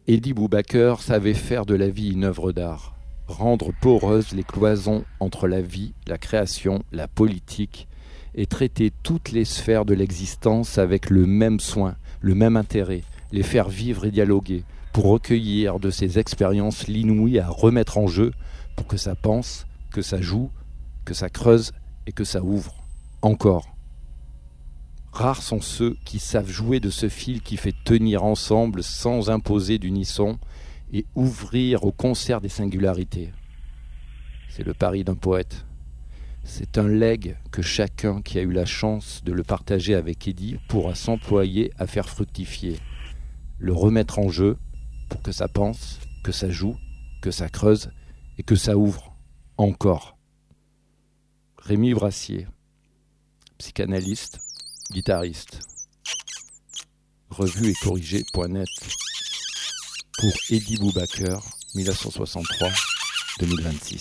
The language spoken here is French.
Eddie Boubaker savait faire de la vie une œuvre d'art, rendre poreuses les cloisons entre la vie, la création, la politique, et traiter toutes les sphères de l'existence avec le même soin, le même intérêt, les faire vivre et dialoguer, pour recueillir de ces expériences l'inouï à remettre en jeu, pour que ça pense, que ça joue, que ça creuse et que ça ouvre. Encore. Rares sont ceux qui savent jouer de ce fil qui fait tenir ensemble sans imposer d'unisson et ouvrir au concert des singularités. C'est le pari d'un poète. C'est un legs que chacun qui a eu la chance de le partager avec Eddie pourra s'employer à faire fructifier, le remettre en jeu pour que ça pense, que ça joue, que ça creuse et que ça ouvre. Encore. Rémi Brassier, psychanalyste, guitariste. Revue et corrigée.net pour Eddie Boubaker, 1963-2026.